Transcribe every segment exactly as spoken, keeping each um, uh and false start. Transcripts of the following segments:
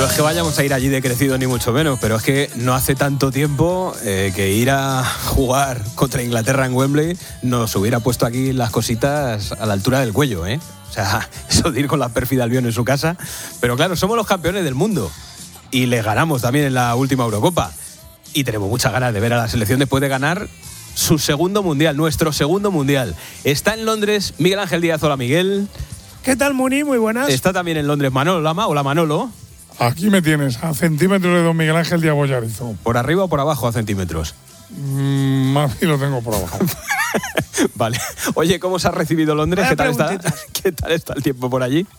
No es que vayamos a ir allí decrecidos ni mucho menos, pero es que no hace tanto tiempo eh, que ir a jugar contra Inglaterra en Wembley nos hubiera puesto aquí las cositas a la altura del cuello, ¿eh? O sea, eso de ir con la pérfida Albión en su casa. Pero claro, somos los campeones del mundo y les ganamos también en la última Eurocopa. Y tenemos muchas ganas de ver a la selección después de ganar su segundo mundial, nuestro segundo mundial. Está en Londres Miguel Ángel Díaz. Hola, Miguel. ¿Qué tal, Muni? Muy buenas. Está también en Londres Manolo Lama. Hola, Manolo. Aquí me tienes, a centímetros de don Miguel Ángel Díaz Bollarizo. ¿Por arriba o por abajo a centímetros? Mm, más bien lo tengo por abajo. Vale. Oye, ¿cómo se ha recibido Londres? ¿Qué tal, está, ¿Qué tal está el tiempo por allí?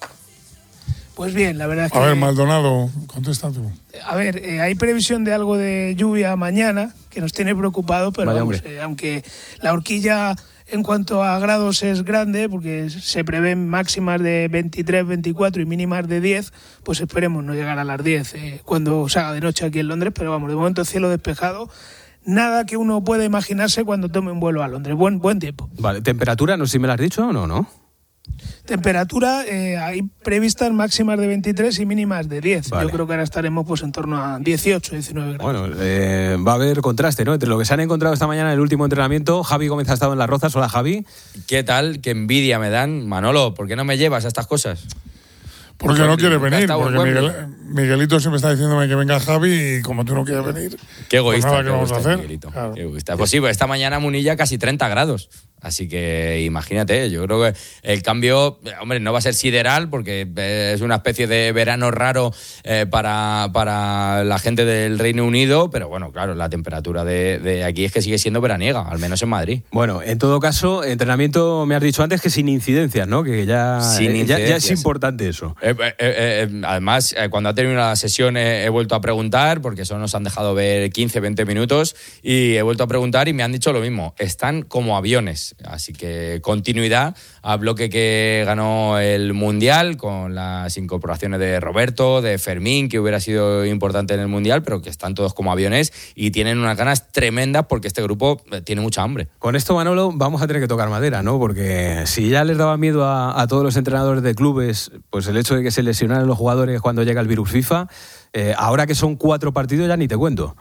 Pues bien, la verdad es que... A ver, Maldonado, contesta tú. A ver, eh, hay previsión de algo de lluvia mañana, que nos tiene preocupado, pero Vaya, vamos, eh, aunque la horquilla en cuanto a grados es grande, porque se prevén máximas de veintitrés, veinticuatro y mínimas de diez, pues esperemos no llegar a las diez eh, cuando se haga de noche aquí en Londres, pero vamos, de momento cielo despejado. Nada que uno pueda imaginarse cuando tome un vuelo a Londres. Buen, buen tiempo. Vale, ¿temperatura? No sé si me lo has dicho o no, ¿no? Temperatura, eh, hay previstas máximas de veintitrés y mínimas de diez. Vale. Yo creo que ahora estaremos pues en torno a dieciocho, diecinueve grados. Bueno, eh, va a haber contraste, ¿no? Entre lo que se han encontrado esta mañana en el último entrenamiento. Javi Gómez ha estado en Las Rozas. Hola, Javi. ¿Qué tal? Qué envidia me dan. Manolo, ¿por qué no me llevas a estas cosas? Porque no quiere venir, porque Miguel, Miguelito siempre está diciéndome que venga Javi y como tú no quieres venir, qué egoísta, pues nada, qué ¿qué vamos a hacer? Miguelito, claro. Qué egoísta. Pues sí, pues esta mañana Munilla casi treinta grados. Así que imagínate, yo creo que el cambio, hombre, no va a ser sideral porque es una especie de verano raro eh, para, para la gente del Reino Unido, pero bueno, claro, la temperatura de, de aquí es que sigue siendo veraniega, al menos en Madrid. Bueno, en todo caso, entrenamiento, me has dicho antes que sin incidencias, ¿no? Que ya, sin eh, incidencias. ya, ya es importante eso. Eh, eh, eh, además, eh, cuando ha terminado la sesión he, he vuelto a preguntar, porque solo nos han dejado ver quince, veinte minutos, y he vuelto a preguntar y me han dicho lo mismo, están como aviones. Así que continuidad al bloque que ganó el Mundial con las incorporaciones de Roberto, de Fermín, que hubiera sido importante en el Mundial, pero que están todos como aviones y tienen unas ganas tremendas porque este grupo tiene mucha hambre. Con esto, Manolo, vamos a tener que tocar madera, ¿no? Porque si ya les daba miedo a, a todos los entrenadores de clubes, pues el hecho de que se lesionaran los jugadores cuando llega el virus FIFA, eh, ahora que son cuatro partidos ya ni te cuento.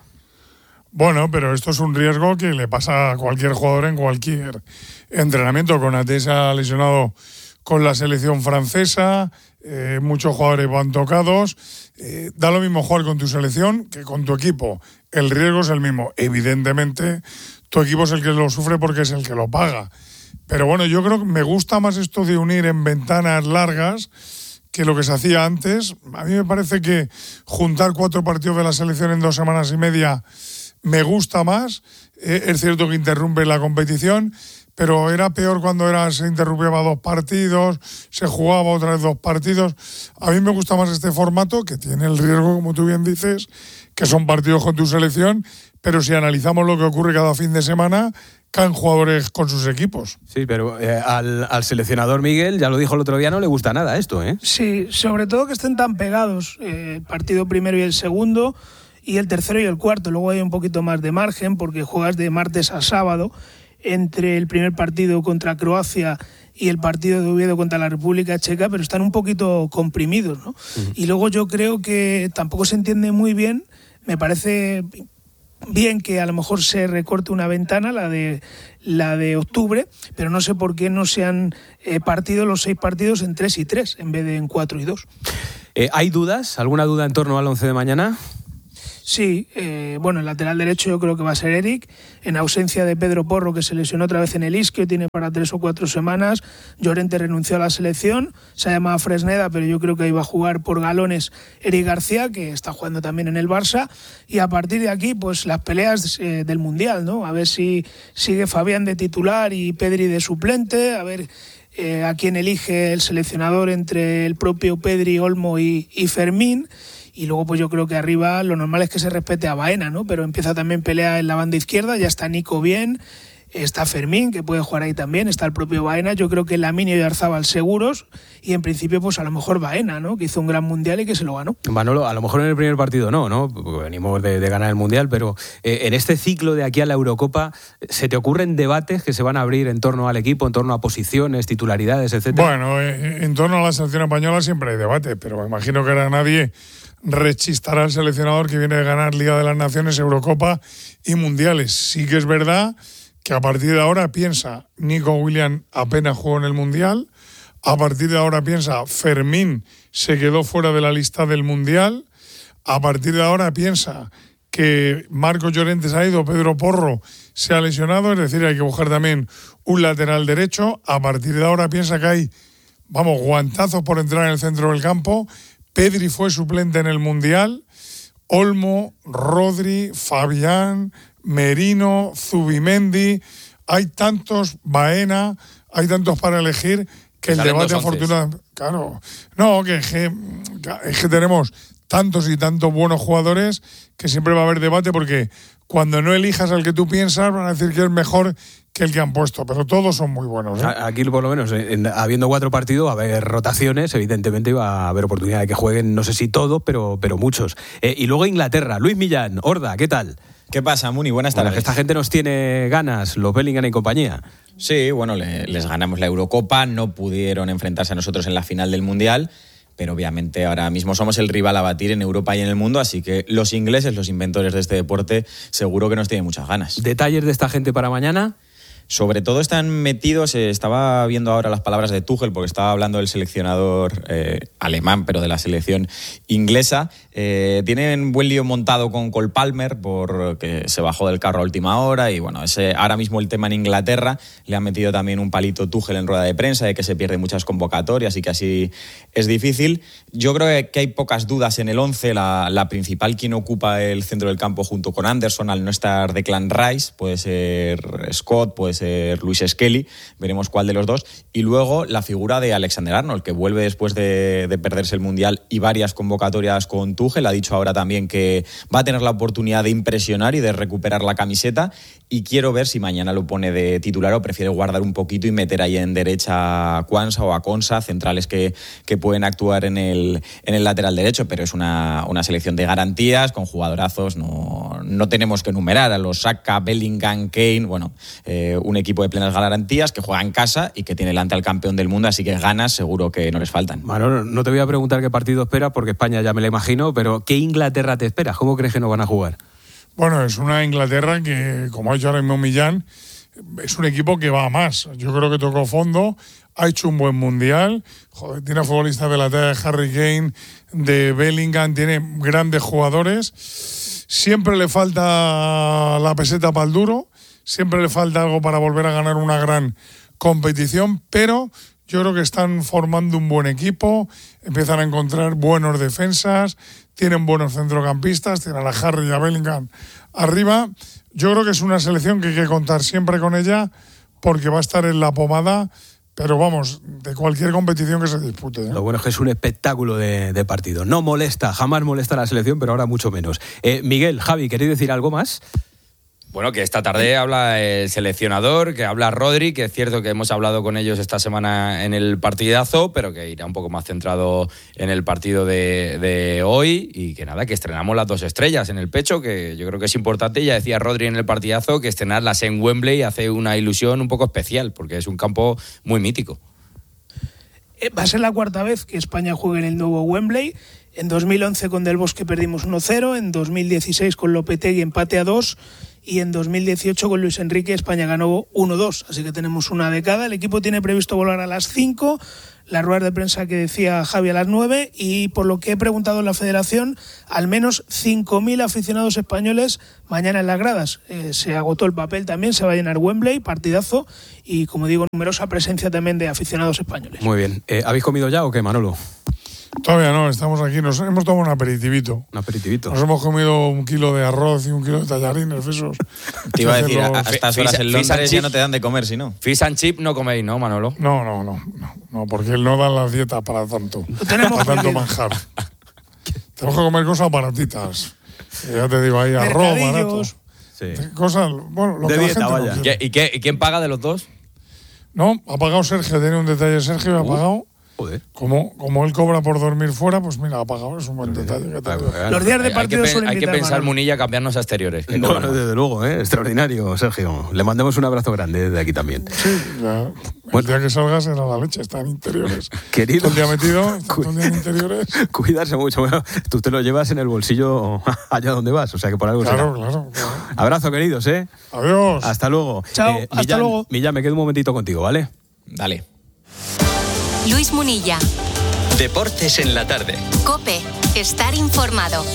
Bueno, pero esto es un riesgo que le pasa a cualquier jugador en cualquier entrenamiento. Konaté se ha lesionado con la selección francesa, eh, muchos jugadores van tocados. Eh, da lo mismo jugar con tu selección que con tu equipo. El riesgo es el mismo. Evidentemente, tu equipo es el que lo sufre porque es el que lo paga. Pero bueno, yo creo que me gusta más esto de unir en ventanas largas que lo que se hacía antes. A mí me parece que juntar cuatro partidos de la selección en dos semanas y media me gusta más. Eh, es cierto que interrumpe la competición, pero era peor cuando era, se interrumpía dos partidos, se jugaba otra vez dos partidos. A mí me gusta más este formato, que tiene el riesgo, como tú bien dices, que son partidos con tu selección, pero si analizamos lo que ocurre cada fin de semana, caen jugadores con sus equipos. Sí, pero eh, al, al seleccionador Miguel, ya lo dijo el otro día, no le gusta nada esto, ¿eh? Sí, sobre todo que estén tan pegados, eh, el partido primero y el segundo, y el tercero y el cuarto. Luego hay un poquito más de margen porque juegas de martes a sábado entre el primer partido contra Croacia y el partido de Oviedo contra la República Checa, pero están un poquito comprimidos, ¿no? Uh-huh. Y luego yo creo que tampoco se entiende muy bien, me parece bien que a lo mejor se recorte una ventana, la de la de octubre, pero no sé por qué no se han eh, partido los seis partidos en tres y tres en vez de en cuatro y dos. Eh, ¿Hay dudas? ¿Alguna duda en torno al once de mañana? Sí, eh, bueno, el lateral derecho yo creo que va a ser Eric, en ausencia de Pedro Porro, que se lesionó otra vez en el isquio, tiene para tres o cuatro semanas. Llorente renunció a la selección, se ha llamado Fresneda, pero yo creo que iba a jugar por galones Eric García, que está jugando también en el Barça, y a partir de aquí, pues las peleas eh, del Mundial, ¿no? A ver si sigue Fabián de titular y Pedri de suplente, a ver eh, a quién elige el seleccionador entre el propio Pedri, Olmo y, y Fermín. Y luego pues yo creo que arriba lo normal es que se respete a Baena, ¿no? Pero empieza también pelea en la banda izquierda, ya está Nico bien, está Fermín, que puede jugar ahí también, está el propio Baena. Yo creo que Lamine y Oyarzabal seguros, y en principio pues a lo mejor Baena, ¿no? Que hizo un gran mundial y que se lo ganó. Manolo, a lo mejor en el primer partido no, ¿no? Porque venimos de, de ganar el mundial, pero eh, en este ciclo de aquí a la Eurocopa, ¿se te ocurren debates que se van a abrir en torno al equipo, en torno a posiciones, titularidades, etcétera? Bueno, eh, en torno a la selección española siempre hay debate, pero me imagino que ahora nadie rechistará al seleccionador que viene de ganar Liga de las Naciones, Eurocopa y Mundiales. Sí que es verdad que a partir de ahora piensa Nico Williams apenas jugó en el Mundial, a partir de ahora piensa Fermín se quedó fuera de la lista del Mundial, a partir de ahora piensa que Marcos Llorente se ha ido, Pedro Porro se ha lesionado, es decir, hay que buscar también un lateral derecho, a partir de ahora piensa que hay, vamos, guantazos por entrar en el centro del campo. Pedri fue suplente en el Mundial, Olmo, Rodri, Fabián, Merino, Zubimendi, hay tantos, Baena, hay tantos para elegir que el debate afortunadamente... Claro, no, que, que, es que tenemos tantos y tantos buenos jugadores que siempre va a haber debate, porque cuando no elijas al que tú piensas van a decir que es mejor que el que han puesto, pero todos son muy buenos, ¿eh? Aquí por lo menos, en, habiendo cuatro partidos, va a haber rotaciones, evidentemente va a haber oportunidad de que jueguen, no sé si todos, pero, pero muchos. Eh, y luego Inglaterra, Luis Millán, Horda, ¿qué tal? ¿Qué pasa, Muni? Buenas tardes. Bueno, que esta gente nos tiene ganas, los Bellingham y compañía. Sí, bueno, le, les ganamos la Eurocopa, no pudieron enfrentarse a nosotros en la final del Mundial, pero obviamente ahora mismo somos el rival a batir en Europa y en el mundo, así que los ingleses, los inventores de este deporte, seguro que nos tienen muchas ganas. ¿Detalles de esta gente para mañana? Sobre todo están metidos, eh, estaba viendo ahora las palabras de Tuchel, porque estaba hablando del seleccionador eh, alemán, pero de la selección inglesa. Eh, tienen buen lío montado con Cole Palmer, porque se bajó del carro a última hora, y bueno, ese, ahora mismo el tema en Inglaterra, le han metido también un palito Tuchel en rueda de prensa, de que se pierden muchas convocatorias y que así es difícil. Yo creo que hay pocas dudas en el once, la, la principal quien ocupa el centro del campo junto con Anderson, al no estar Declan Rice, puede ser Scott, puede ser Luis Skelly, veremos cuál de los dos, y luego la figura de Alexander-Arnold, que vuelve después de, de perderse el Mundial y varias convocatorias con Tuchel. Ha dicho ahora también que va a tener la oportunidad de impresionar y de recuperar la camiseta, y quiero ver si mañana lo pone de titular o prefiere guardar un poquito y meter ahí en derecha a Quansah o a Konsa, centrales que, que pueden actuar en el, en el lateral derecho, pero es una, una selección de garantías con jugadorazos. No, no tenemos que enumerar a los Saka, Bellingham, Kane, bueno, eh, un equipo de plenas garantías que juega en casa y que tiene delante al campeón del mundo, así que ganas seguro que no les faltan. Bueno, no te voy a preguntar qué partido espera, porque España ya me lo imagino, pero ¿qué Inglaterra te esperas? ¿Cómo crees que no van a jugar? Bueno, es una Inglaterra que, como ha dicho ahora mismo Millán, es un equipo que va a más. Yo creo que tocó fondo, ha hecho un buen mundial. Joder, tiene futbolistas de la talla de Harry Kane, de Bellingham, tiene grandes jugadores. Siempre le falta la peseta para el duro, siempre le falta algo para volver a ganar una gran competición, pero yo creo que están formando un buen equipo, empiezan a encontrar buenos defensas, tienen buenos centrocampistas, tienen a Harry y a Bellingham arriba. Yo creo que es una selección que hay que contar siempre con ella, porque va a estar en la pomada, pero vamos, de cualquier competición que se dispute, ¿eh? Lo bueno es que es un espectáculo de, de partido. No molesta, jamás molesta a la selección, pero ahora mucho menos. Eh, Miguel, Javi, ¿queréis decir algo más? Bueno, que esta tarde habla el seleccionador, que habla Rodri, que es cierto que hemos hablado con ellos esta semana en el partidazo, pero que irá un poco más centrado en el partido de, de hoy, y que nada, que estrenamos las dos estrellas en el pecho, que yo creo que es importante. Ya decía Rodri en el partidazo que estrenarlas en Wembley hace una ilusión un poco especial, porque es un campo muy mítico. Va a ser la cuarta vez que España juegue en el nuevo Wembley. En dos mil once con Del Bosque perdimos uno cero, en dos mil dieciséis con Lopetegui empate a dos, y en dos mil dieciocho con Luis Enrique España ganó uno dos, así que tenemos una década. El equipo tiene previsto volar a las cinco, las ruedas de prensa que decía Javi a las nueve, y por lo que he preguntado en la federación, al menos cinco mil aficionados españoles mañana en las gradas. Eh, se agotó el papel también, se va a llenar Wembley, partidazo, y como digo, numerosa presencia también de aficionados españoles. Muy bien. Eh, ¿Habéis comido ya o qué, Manolo? Todavía no, estamos aquí, nos hemos tomado un aperitivito. Un aperitivito. Nos hemos comido un kilo de arroz y un kilo de tallarines, esos. Te iba a decir, a, a estas horas Fish- en fish Londres and ya no chip. te dan de comer, si no. Fish and chip no coméis, ¿no, Manolo? No, no, no, no, no, porque él no da las dietas para tanto, Lo tenemos para tanto prohibido. manjar. Tenemos que comer cosas baratitas. Ya te digo, ahí arroz barato. Mercadillos. Sí, Sí. Cosas, bueno, lo De que dieta, la gente vaya. no ¿Qué- quiere. ¿Y, qué, ¿Y quién paga de los dos? No, ha pagado Sergio, tiene un detalle Sergio, ha Uh. pagado. Joder. Como, como él cobra por dormir fuera, pues mira, ha pagado, es un buen detalle. que te Ah, digo. bueno. Los días de Hay, hay que, partido pen- suelen hay que invitar, pensar, Manolo. Munilla, cambiarnos a exteriores. que No, cobran no, más. desde luego, ¿eh? Extraordinario, Sergio. Le mandamos un abrazo grande desde aquí también. Sí, ya, el día que salgas será la leche, está en interiores. Querido. Todo el día metido, todo el día en interiores. Cuidarse mucho. Bueno, tú te lo llevas en el bolsillo allá donde vas, o sea que por algo Claro, será. claro, claro. Abrazo, queridos, ¿eh? Adiós. Hasta luego. Chao, hasta Millán, luego. Millán, me quedo un momentito contigo, ¿vale? Dale. Luis Munilla. Deportes en la tarde. COPE. Estar informado.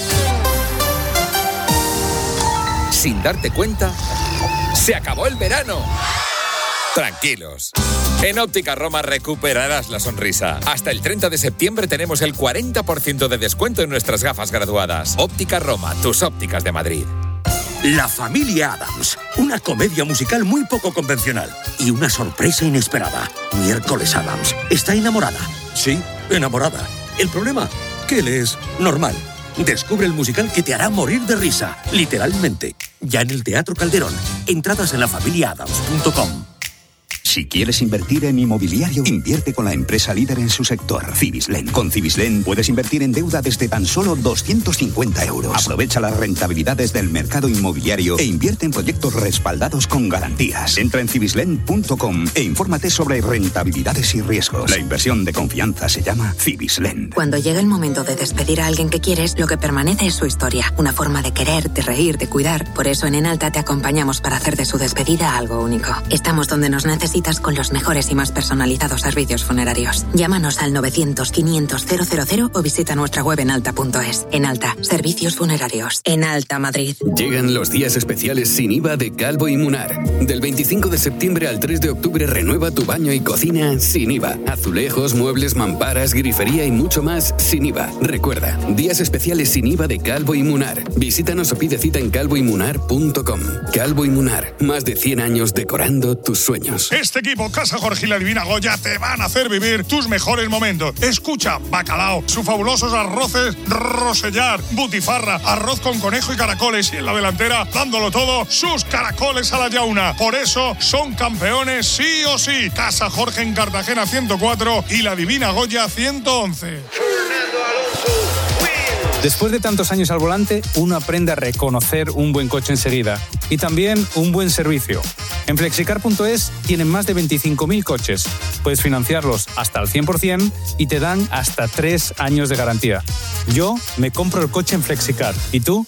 Sin darte cuenta, se acabó el verano. Tranquilos. En Óptica Roma recuperarás la sonrisa. Hasta el treinta de septiembre tenemos el cuarenta por ciento de descuento en nuestras gafas graduadas. Óptica Roma, tus ópticas de Madrid. La familia Addams, una comedia musical muy poco convencional y una sorpresa inesperada. Miércoles Addams está enamorada. Sí, enamorada. El problema, que él es normal. Descubre el musical que te hará morir de risa, literalmente. Ya en el Teatro Calderón. Entradas en la familia adams punto com. Si quieres invertir en inmobiliario, invierte con la empresa líder en su sector, Cibislen. Con Cibislen puedes invertir en deuda desde tan solo doscientos cincuenta euros. Aprovecha las rentabilidades del mercado inmobiliario e invierte en proyectos respaldados con garantías. Entra en cibislen punto com e infórmate sobre rentabilidades y riesgos. La inversión de confianza se llama Cibislen. Cuando llega el momento de despedir a alguien que quieres, lo que permanece es su historia. Una forma de querer, de reír, de cuidar. Por eso en Enalta te acompañamos para hacer de su despedida algo único. Estamos donde nos necesitas con los mejores y más personalizados servicios funerarios. Llámanos al novecientos, quinientos, cero cero cero o visita nuestra web enalta punto es. Enalta, servicios funerarios. Enalta Madrid. Llegan los días especiales sin I V A de Calvo y Munar. Del veinticinco de septiembre al tres de octubre renueva tu baño y cocina sin I V A. Azulejos, muebles, mamparas, grifería y mucho más sin I V A. Recuerda, días especiales sin I V A de Calvo y Munar. Visítanos o pide cita en calvo y munar punto com. Calvo y Munar, más de cien años decorando tus sueños. Este equipo, Casa Jorge y la Divina Goya, te van a hacer vivir tus mejores momentos. Escucha, bacalao, sus fabulosos arroces Rosellar, butifarra, arroz con conejo y caracoles, y en la delantera, dándolo todo, sus caracoles a la yauna. Por eso son campeones sí o sí. Casa Jorge en Cartagena ciento cuatro y la Divina Goya ciento once. Después de tantos años al volante, uno aprende a reconocer un buen coche enseguida y también un buen servicio. En flexicar punto es tienen más de veinticinco mil coches. Puedes financiarlos hasta el cien por ciento y te dan hasta tres años de garantía. Yo me compro el coche en Flexicar. ¿Y tú?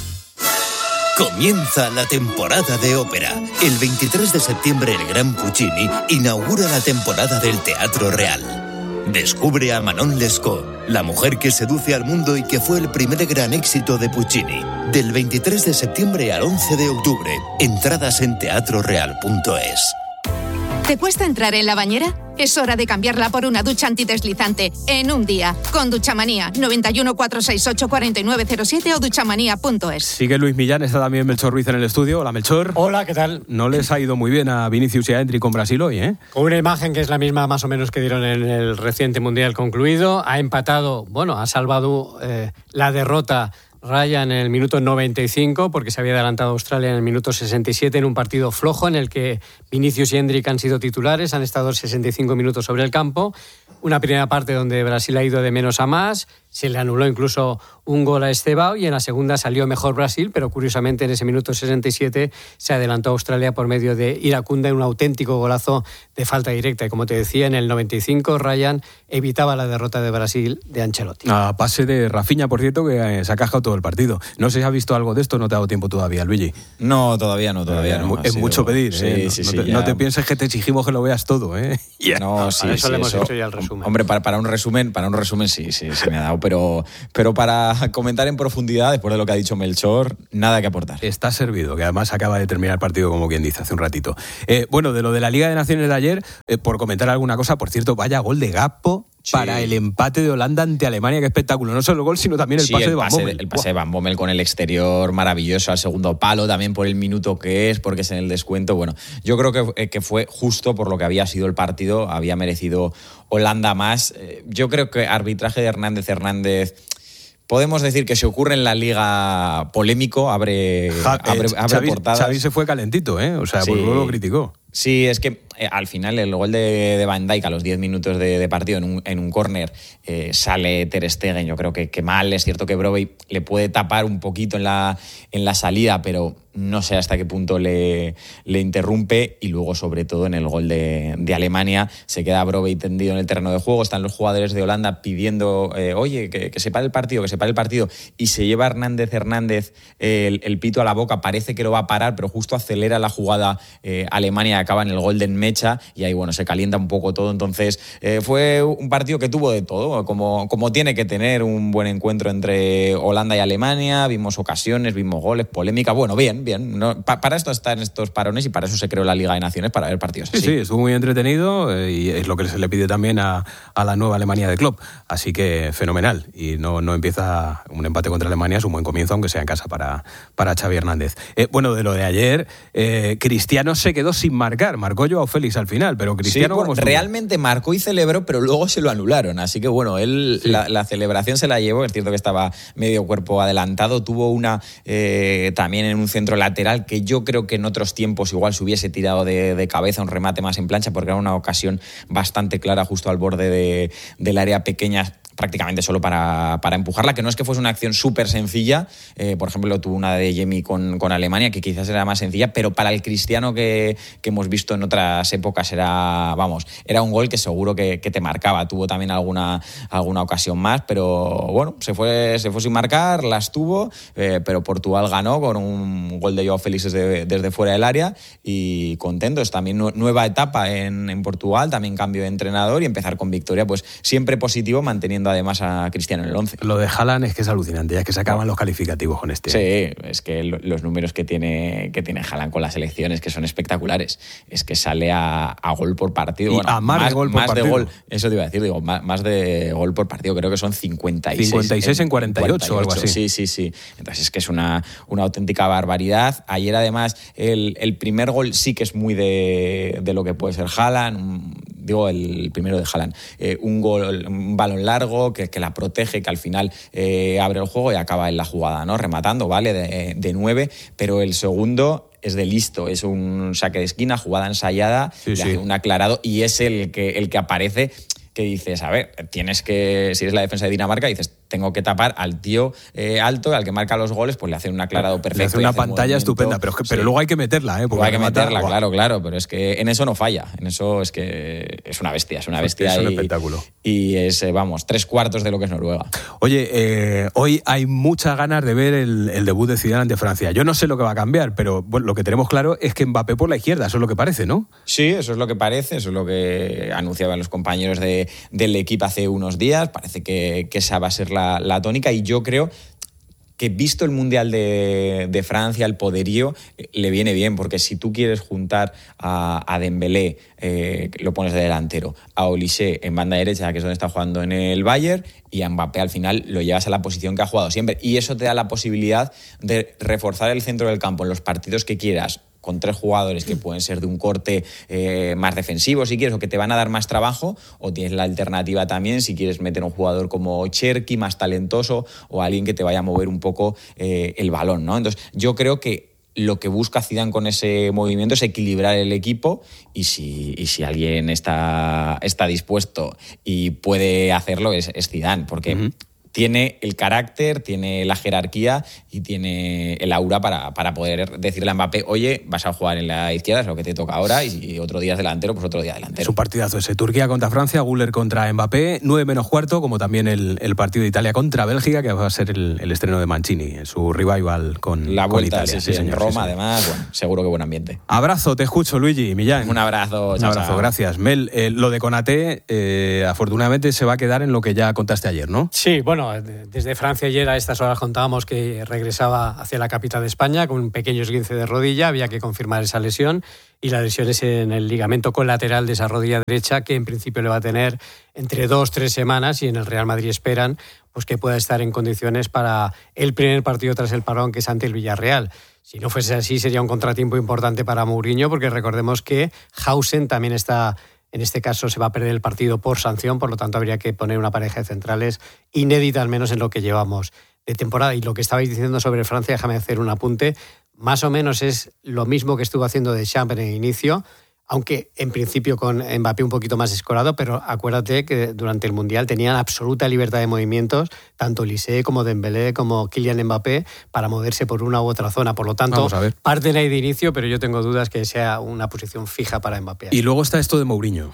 Comienza la temporada de ópera. El veintitrés de septiembre el Gran Puccini inaugura la temporada del Teatro Real. Descubre a Manon Lescaut, la mujer que seduce al mundo y que fue el primer gran éxito de Puccini. Del veintitrés de septiembre al once de octubre. Entradas en teatro real punto es. ¿Te cuesta entrar en la bañera? Es hora de cambiarla por una ducha antideslizante en un día. Con Duchamanía, noventa y uno, cuatrocientos sesenta y ocho, cuarenta y nueve cero siete o duchamanía punto es. Sigue Luis Millán, está también Melchor Ruiz en el estudio. Hola, Melchor. Hola, ¿qué tal? No les ha ido muy bien a Vinicius y a Endrick con Brasil hoy, ¿eh? Con una imagen que es la misma más o menos que dieron en el reciente Mundial concluido. Ha empatado, bueno, ha salvado eh, la derrota Ryan en el minuto noventa y cinco, porque se había adelantado Australia en el minuto sesenta y siete en un partido flojo en el que Vinicius y Endrick han sido titulares, han estado sesenta y cinco minutos sobre el campo. Una primera parte donde Brasil ha ido de menos a más, se le anuló incluso un gol a Estebao y en la segunda salió mejor Brasil, pero curiosamente en ese minuto sesenta y siete se adelantó Australia por medio de Iracunda en un auténtico golazo de falta directa. Y como te decía, en el noventa y cinco Ryan evitaba la derrota de Brasil de Ancelotti. A pase de Rafinha, por cierto, que se ha cascado todo el partido. No sé si has visto algo de esto, no te ha dado tiempo todavía, Luigi. No, todavía no, todavía Eh, no. Es sido... mucho pedir, sí, ¿eh? Sí, no, sí, no, te, ya... no te pienses que te exigimos que lo veas todo, ¿eh? Yeah. No, sí, para eso sí, le hemos eso. hecho ya el resumen. Hombre, para, para un resumen, para un resumen sí, sí, sí me ha dado, pero, pero para comentar en profundidad, después de lo que ha dicho Melchor, nada que aportar. Está servido, que además acaba de terminar el partido, como quien dice, hace un ratito. Eh, bueno, de lo de la Liga de Naciones de ayer, eh, por comentar alguna cosa, por cierto, vaya gol de Gakpo sí. para el empate de Holanda ante Alemania, qué espectáculo. No solo el gol, sino también el sí, pase el de Van pase, Bommel. El pase de Van Bommel con el exterior maravilloso al segundo palo, también por el minuto que es, porque es en el descuento. Bueno, yo creo que, que fue justo por lo que había sido el partido, había merecido Holanda más. Yo creo que arbitraje de Hernández Hernández podemos decir que se ocurre en la Liga polémico, abre, Ja, abre, eh, abre Xavi, portadas. Xavi se fue calentito, ¿eh? O sea, Sí. pues luego lo criticó. Sí, es que eh, al final el gol de, de Van Dijk a los diez minutos de, de partido en un, en un córner eh, sale Ter Stegen, yo creo que, que mal. Es cierto que Brobbey le puede tapar un poquito en la, en la salida, pero no sé hasta qué punto le, le interrumpe. Y luego, sobre todo, en el gol de, de Alemania, se queda Brobbey tendido en el terreno de juego. Están los jugadores de Holanda pidiendo, eh, oye, que, que se pare el partido, que se pare el partido. Y se lleva Hernández Hernández el, el pito a la boca. Parece que lo va a parar, pero justo acelera la jugada eh, Alemania, acaba en el Golden Mecha. Y ahí, bueno, se calienta un poco todo. Entonces, eh, fue un partido que tuvo de todo, como, como tiene que tener un buen encuentro entre Holanda y Alemania. Vimos ocasiones, vimos goles, polémica. Bueno, bien, bien. No, pa, para esto están estos parones y para eso se creó la Liga de Naciones, para ver partidos así. Sí, sí, estuvo muy entretenido eh, y es lo que se le pide también a, a la nueva Alemania de Klopp. Así que fenomenal. Y no, no empieza un empate contra Alemania, es un buen comienzo, aunque sea en casa para, para Xavi Hernández. Eh, bueno, de lo de ayer, eh, Cristiano se quedó sin marcar. Marcó Joao Félix al final, pero Cristiano... Sí, bueno, realmente marcó y celebró, pero luego se lo anularon. Así que bueno, él sí. la, la celebración se la llevó. Es cierto que estaba medio cuerpo adelantado. Tuvo una eh, también en un centro lateral que yo creo que en otros tiempos igual se hubiese tirado de, de cabeza un remate más en plancha, porque era una ocasión bastante clara justo al borde de, del área pequeña, prácticamente solo para, para empujarla, que no es que fuese una acción súper sencilla. Eh, por ejemplo, tuvo una de Yemi con, con Alemania, que quizás era más sencilla, pero para el Cristiano que, que hemos visto en otras épocas era, vamos, era un gol que seguro que, que te marcaba. Tuvo también alguna, alguna ocasión más, pero bueno, se fue, se fue sin marcar, las tuvo, eh, pero Portugal ganó con un gol de Joao Félix desde, desde fuera del área y contentos. También nueva etapa en, en Portugal, también cambio de entrenador y empezar con victoria, pues siempre positivo, manteniendo además a Cristiano en el once. Lo de Haaland es que es alucinante, ya que se acaban los calificativos con este. Sí, es que los números que tiene, que tiene Haaland con las selecciones, que son espectaculares, es que sale a, a gol por partido. Y bueno, a más, más de gol por más partido. De gol, eso te iba a decir, digo, más, más de gol por partido, creo que son cincuenta y seis. cincuenta y seis en, en cuarenta y ocho o algo así. Sí, sí, sí. Entonces es que es una, una auténtica barbaridad. Ayer además el, el primer gol sí que es muy de, de lo que puede ser Haaland, un, digo el primero de Haaland, eh, un gol, un balón largo que, que la protege, que al final eh, abre el juego y acaba en la jugada, ¿no? Rematando, ¿vale? De, de nueve, pero el segundo es de listo, es un saque de esquina, jugada ensayada, sí, le sí. hace un aclarado y es el que, el que aparece, que dices, a ver, tienes que, si eres la defensa de Dinamarca, dices, tengo que tapar al tío eh, alto, al que marca los goles, pues le hace un aclarado perfecto. Le hace una pantalla estupenda, pero, pero sí. luego hay que meterla, ¿eh? Luego hay que meterla, guau. claro, claro, pero es que en eso no falla, en eso es que es una bestia, es una bestia. Es un y, espectáculo. Y es, vamos, tres cuartos de lo que es Noruega. Oye, eh, hoy hay muchas ganas de ver el, el debut de Zidane ante Francia. Yo no sé lo que va a cambiar, pero bueno, lo que tenemos claro es que Mbappé por la izquierda, eso es lo que parece, ¿no? Sí, eso es lo que parece, eso es lo que anunciaban los compañeros de, del equipo hace unos días. Parece que, que esa va a ser la, la tónica y yo creo que visto el Mundial de, de Francia, el poderío, eh, le viene bien, porque si tú quieres juntar a, a Dembélé, eh, lo pones de delantero, a Olise en banda derecha, que es donde está jugando en el Bayern, y a Mbappé al final lo llevas a la posición que ha jugado siempre. Y eso te da la posibilidad de reforzar el centro del campo en los partidos que quieras, con tres jugadores que pueden ser de un corte eh, más defensivo, si quieres, o que te van a dar más trabajo, o tienes la alternativa también si quieres meter un jugador como Cherki, más talentoso, o alguien que te vaya a mover un poco eh, el balón, ¿no? Entonces, yo creo que lo que busca Zidane con ese movimiento es equilibrar el equipo y si, y si alguien está, está dispuesto y puede hacerlo es, es Zidane, porque... Uh-huh. Tiene el carácter, tiene la jerarquía y tiene el aura para, para poder decirle a Mbappé, oye, vas a jugar en la izquierda, es lo que te toca ahora, y otro día es delantero, pues otro día delantero. Es un partidazo ese. Turquía contra Francia, Güler contra Mbappé, nueve menos cuarto, como también el, el partido de Italia contra Bélgica, que va a ser el, el estreno de Mancini, en su revival con, la vuelta, con Italia. Sí, sí, sí, en Roma, sí, además, bueno, seguro que buen ambiente. Abrazo, te escucho, Luigi, Millán. Un abrazo, chao, Un abrazo, chao. Gracias. Mel, eh, lo de Konaté, eh, afortunadamente se va a quedar en lo que ya contaste ayer, ¿no? Sí, bueno, desde Francia ayer a estas horas contábamos que regresaba hacia la capital de España con un pequeño esguince de rodilla, había que confirmar esa lesión y la lesión es en el ligamento colateral de esa rodilla derecha que en principio le va a tener entre dos, tres semanas y en el Real Madrid esperan pues que pueda estar en condiciones para el primer partido tras el parón que es ante el Villarreal. Si no fuese así sería un contratiempo importante para Mourinho porque recordemos que Hausen también está En este caso se va a perder el partido por sanción, por lo tanto habría que poner una pareja de centrales inédita, al menos en lo que llevamos de temporada. Y lo que estabais diciendo sobre Francia, déjame hacer un apunte, más o menos es lo mismo que estuvo haciendo Deschamps en el inicio, aunque en principio con Mbappé un poquito más escorado, pero acuérdate que durante el Mundial tenían absoluta libertad de movimientos, tanto Olise como Dembélé como Kylian Mbappé, para moverse por una u otra zona. Por lo tanto, parten ahí de inicio, pero yo tengo dudas que sea una posición fija para Mbappé. Y luego está esto de Mourinho.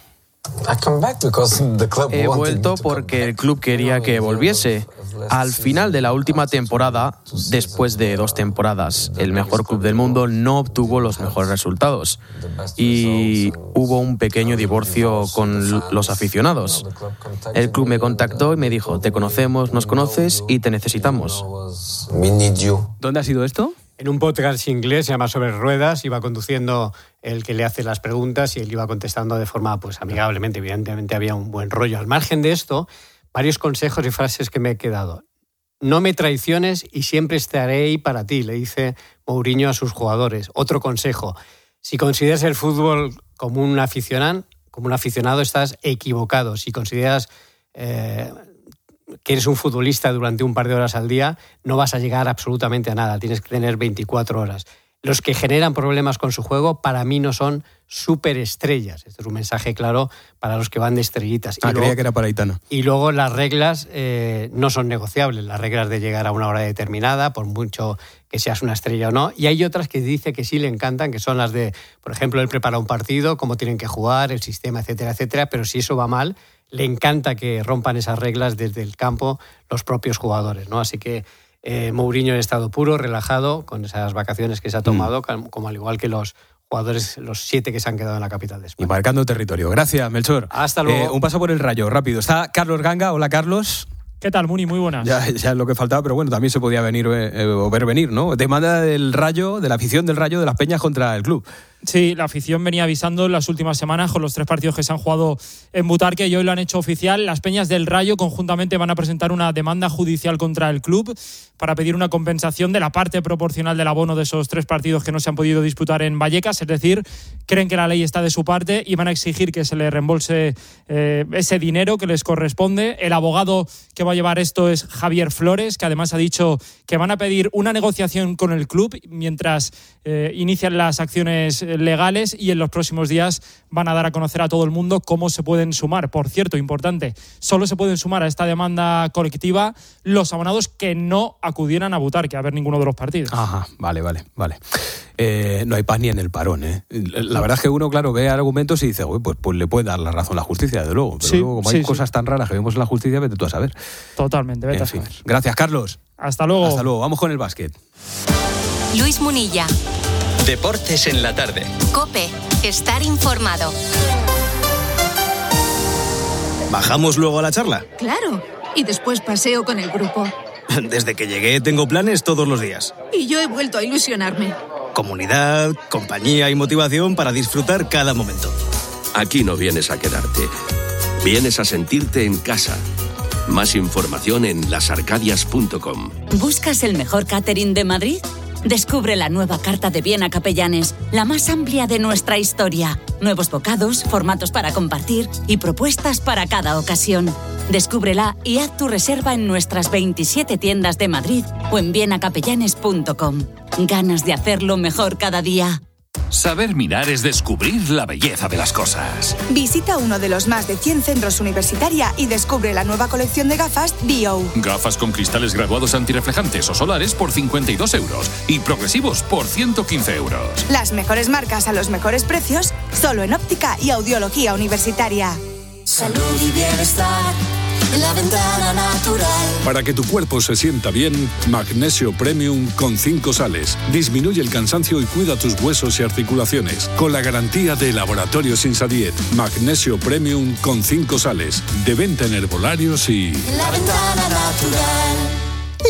He vuelto porque el club quería que volviese. Al final de la última temporada, después de dos temporadas, el mejor club del mundo no obtuvo los mejores resultados. Y hubo un pequeño divorcio con los aficionados. El club me contactó y me dijo, te conocemos, nos conoces y te necesitamos. ¿Dónde ha sido esto? En un podcast inglés, se llama Sobre Ruedas, iba conduciendo el que le hace las preguntas y él iba contestando de forma pues amigablemente. Evidentemente había un buen rollo. Al margen de esto, varios consejos y frases que me he quedado. No me traiciones y siempre estaré ahí para ti, le dice Mourinho a sus jugadores. Otro consejo, si consideras el fútbol como un aficionado, como un aficionado estás equivocado. Si consideras eh, que eres un futbolista durante un par de horas al día, no vas a llegar absolutamente a nada. Tienes que tener veinticuatro horas. Los que generan problemas con su juego, para mí no son superestrellas. Este es un mensaje claro para los que van de estrellitas. Ah, y creía luego, que era para Aitana. Y luego las reglas eh, no son negociables. Las reglas de llegar a una hora determinada, por mucho que seas una estrella o no. Y hay otras que dice que sí le encantan, que son las de, por ejemplo, él prepara un partido, cómo tienen que jugar, el sistema, etcétera, etcétera. Pero si eso va mal, le encanta que rompan esas reglas desde el campo los propios jugadores, ¿no? Así que eh, Mourinho en estado puro, relajado, con esas vacaciones que se ha tomado, mm. como al igual que los jugadores, los siete que se han quedado en la capital de España. Y marcando territorio. Gracias, Melchor. Hasta luego. Eh, un paso por el Rayo, rápido. Está Carlos Ganga. Hola, Carlos. ¿Qué tal, Muni? Muy buenas. Ya, ya es lo que faltaba, pero bueno, también se podía venir eh, o ver venir, ¿no? Demanda del Rayo, de la afición del Rayo de las Peñas contra el club. Sí, la afición venía avisando en las últimas semanas con los tres partidos que se han jugado en Butarque y hoy lo han hecho oficial. Las Peñas del Rayo conjuntamente van a presentar una demanda judicial contra el club para pedir una compensación de la parte proporcional del abono de esos tres partidos que no se han podido disputar en Vallecas. Es decir, creen que la ley está de su parte y van a exigir que se les reembolse eh, ese dinero que les corresponde. El abogado que va a llevar esto es Javier Flores, que además ha dicho que van a pedir una negociación con el club mientras eh, inician las acciones legales y en los próximos días van a dar a conocer a todo el mundo cómo se pueden sumar. Por cierto, importante, solo se pueden sumar a esta demanda colectiva los abonados que no acudieran a Butarque a ver ninguno de los partidos. Ajá, vale, vale, vale. Eh, no hay paz ni en el parón, ¿eh? La verdad es que uno, claro, ve argumentos y dice, uy, pues, pues le puede dar la razón a la justicia, desde luego. Pero sí, luego, como sí, hay sí. cosas tan raras que vemos en la justicia, vete tú a saber. Totalmente, vete en a fin. saber. Gracias, Carlos. Hasta luego. Hasta luego. Vamos con el básquet. Luis Munilla. Deportes en la tarde. COPE. Estar informado. ¿Bajamos luego a la charla? Claro. Y después paseo con el grupo. Desde que llegué tengo planes todos los días. Y yo he vuelto a ilusionarme. Comunidad, compañía y motivación para disfrutar cada momento. Aquí no vienes a quedarte. Vienes a sentirte en casa. Más información en las arcadias punto com. ¿Buscas el mejor catering de Madrid? Descubre la nueva carta de Viena Capellanes, la más amplia de nuestra historia. Nuevos bocados, formatos para compartir y propuestas para cada ocasión. Descúbrela y haz tu reserva en nuestras veintisiete tiendas de Madrid o en viena capellanes punto com. Ganas de hacerlo mejor cada día. Saber mirar es descubrir la belleza de las cosas. Visita uno de los más de cien centros Universitaria y descubre la nueva colección de gafas B O. Gafas con cristales graduados antirreflejantes o solares por cincuenta y dos euros y progresivos por ciento quince euros. Las mejores marcas a los mejores precios, solo en óptica y audiología universitaria. Salud y bienestar en la ventana natural. Para que tu cuerpo se sienta bien, Magnesio Premium con cinco sales. Disminuye el cansancio y cuida tus huesos y articulaciones. Con la garantía de Laboratorios Insadiet. Magnesio Premium con cinco sales. De venta en herbolarios y... La ventana natural.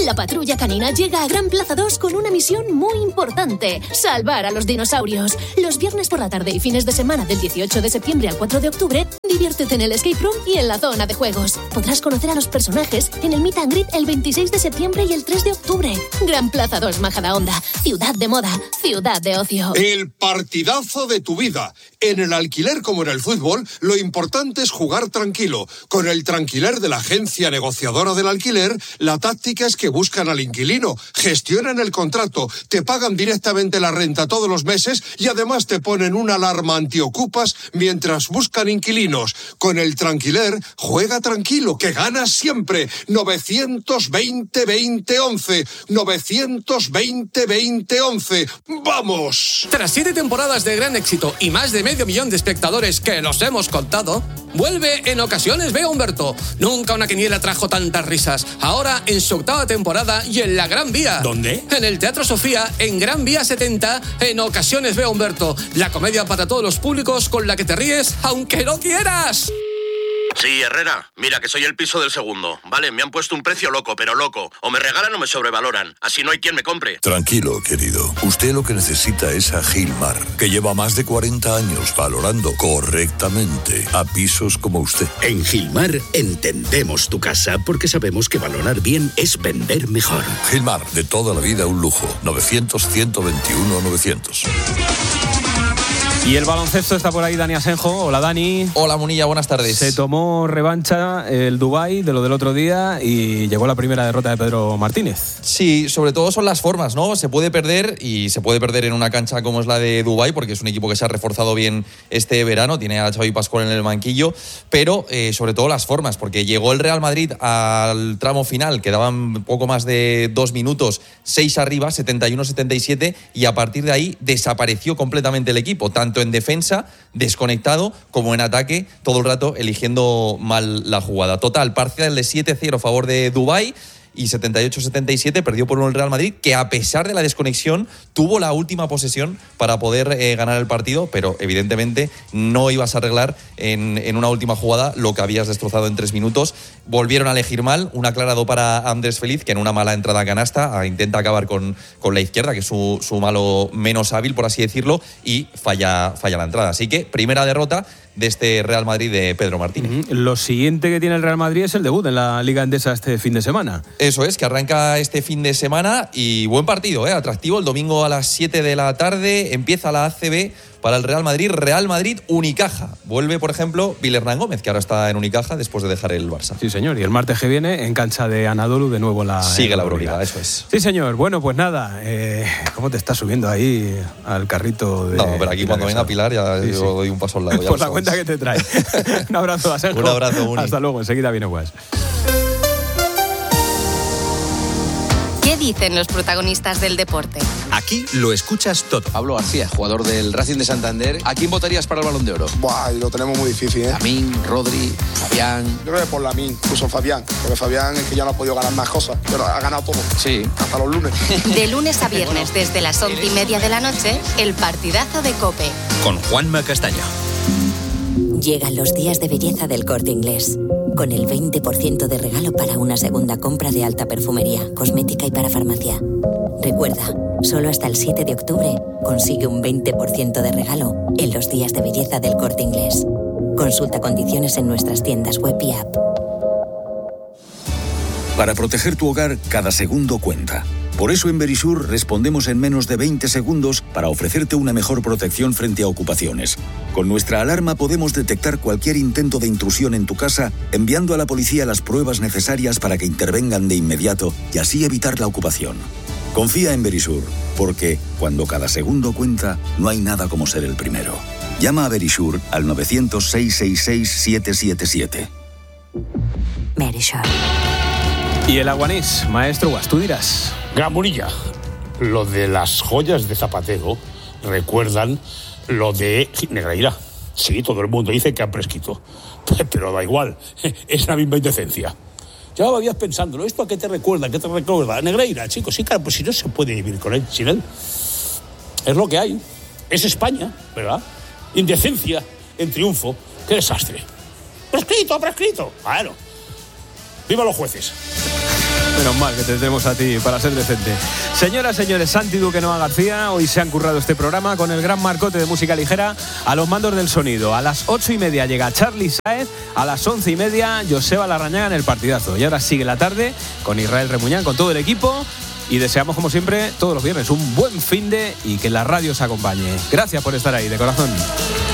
La patrulla canina llega a Gran Plaza dos con una misión muy importante: salvar a los dinosaurios. Los viernes por la tarde y fines de semana del dieciocho de septiembre al cuatro de octubre, diviértete en el escape room y en la zona de juegos. Podrás conocer a los personajes en el Meet and Greet el veintiséis de septiembre y el tres de octubre. Gran Plaza dos Majadahonda, ciudad de moda, ciudad de ocio. El partidazo de tu vida. En el alquiler como en el fútbol, lo importante es jugar tranquilo. Con el Tranquiler de la agencia negociadora del alquiler, la táctica es que buscan al inquilino, gestionan el contrato, te pagan directamente la renta todos los meses y además te ponen una alarma antiocupas mientras buscan inquilinos. Con el Tranquiler, juega tranquilo, que ganas siempre. novecientos veinte veinte once. novecientos veinte veinte once. ¡Vamos! Tras siete temporadas de gran éxito y más de medio millón de espectadores que los hemos contado, vuelve En Ocasiones Veo a Humberto. Nunca una quiniela trajo tantas risas. Ahora en su octava temporada y en la Gran Vía. ¿Dónde? En el Teatro Sofía, en Gran Vía setenta, En Ocasiones Veo a Humberto. La comedia para todos los públicos con la que te ríes aunque no quieras. Sí, Herrera, mira que soy el piso del segundo. Vale, me han puesto un precio loco, pero loco. O me regalan o me sobrevaloran. Así no hay quien me compre. Tranquilo, querido. Usted lo que necesita es a Gilmar, que lleva más de cuarenta años valorando correctamente a pisos como usted. En Gilmar entendemos tu casa porque sabemos que valorar bien es vender mejor. Gilmar, de toda la vida un lujo. novecientos, ciento veintiuno, novecientos. Y el baloncesto está por ahí, Dani Asenjo. Hola, Dani. Hola, Munilla, buenas tardes. Se tomó revancha el Dubái de lo del otro día y llegó la primera derrota de Pedro Martínez. Sí, sobre todo son las formas, ¿no? Se puede perder y se puede perder en una cancha como es la de Dubái, porque es un equipo que se ha reforzado bien este verano, tiene a Xavi Pascual en el banquillo, pero eh, sobre todo las formas, porque llegó el Real Madrid al tramo final, quedaban poco más de dos minutos, seis arriba, setenta y uno setenta y siete, y a partir de ahí desapareció completamente el equipo, tanto en defensa, desconectado, como en ataque, todo el rato eligiendo mal la jugada. Total, parcial de siete cero a favor de Dubái y setenta y ocho setenta y siete perdió por uno el Real Madrid, que a pesar de la desconexión tuvo la última posesión para poder eh, ganar el partido, pero evidentemente no ibas a arreglar en, en una última jugada lo que habías destrozado en tres minutos. Volvieron a elegir mal, un aclarado para Andrés Feliz, que en una mala entrada a canasta intenta acabar con, con la izquierda, que es su, su malo menos hábil, por así decirlo, y falla, falla la entrada. Así que primera derrota de este Real Madrid de Pedro Martínez. Lo siguiente que tiene el Real Madrid es el debut en la Liga Endesa este fin de semana. Eso es, que arranca este fin de semana y buen partido, ¿eh? Atractivo. El domingo a las siete de la tarde empieza la A C B para el Real Madrid. Real Madrid Unicaja. Vuelve, por ejemplo, Vilernán Gómez, que ahora está en Unicaja después de dejar el Barça. Sí, señor. Y el martes que viene en cancha de Anadolu de nuevo la... Sigue la Euroliga, eso es. Sí, señor. Bueno, pues nada. Eh, ¿Cómo te estás subiendo ahí al carrito de... No, pero aquí cuando venga Pilar ya sí, yo sí. doy un paso al lado. Por la cuenta que te trae. Un abrazo, Asenjo. Un abrazo, Uni. Hasta luego. Enseguida viene Guas. ¿Qué dicen los protagonistas del deporte? Aquí lo escuchas todo. Pablo García, jugador del Racing de Santander. ¿A quién votarías para el Balón de Oro? Buah, lo tenemos muy difícil, ¿eh? Lamín, Rodri, Fabián. Yo creo que por Lamín, incluso Fabián. Porque Fabián es que ya no ha podido ganar más cosas, pero ha ganado todo. Sí. Hasta los lunes. De lunes a viernes, desde las once y media de la noche, el partidazo de COPE. Con Juanma Castaño. Llegan los días de belleza del Corte Inglés, con el veinte por ciento de regalo para una segunda compra de alta perfumería, cosmética y para farmacia. Recuerda, solo hasta el siete de octubre consigue un veinte por ciento de regalo en los días de belleza del Corte Inglés. Consulta condiciones en nuestras tiendas web y app. Para proteger tu hogar, cada segundo cuenta. Por eso en Verisur respondemos en menos de veinte segundos para ofrecerte una mejor protección frente a ocupaciones. Con nuestra alarma podemos detectar cualquier intento de intrusión en tu casa, enviando a la policía las pruebas necesarias para que intervengan de inmediato y así evitar la ocupación. Confía en Verisur, porque cuando cada segundo cuenta, no hay nada como ser el primero. Llama a Verisur al novecientos, seiscientos sesenta y seis, siete siete siete. Verisur. Y el Aguanís, maestro Guas, tú dirás. Gran Munilla, lo de las joyas de Zapatero recuerdan lo de Negreira. Sí, todo el mundo dice que han prescrito, pero da igual, es la misma indecencia. Ya lo habías pensándolo, ¿esto a qué te recuerda? ¿Qué te recuerda? Negreira, chicos, sí, claro, pues si no se puede vivir con él, sin él. Es lo que hay. Es España, ¿verdad? Indecencia en triunfo. ¡Qué desastre! ¡Prescrito, prescrito! Bueno, ¡viva los jueces! Menos mal que te tenemos a ti para ser decente. Señoras, señores, Santi Duque, Noa García, hoy se han currado este programa con el gran marcote de música ligera a los mandos del sonido. A las ocho y media llega Charly Sáez, a las once y media Joseba Larrañaga en el partidazo. Y ahora sigue la tarde con Israel Remuñán, con todo el equipo. Y deseamos, como siempre, todos los viernes un buen finde y que la radio os acompañe. Gracias por estar ahí, de corazón.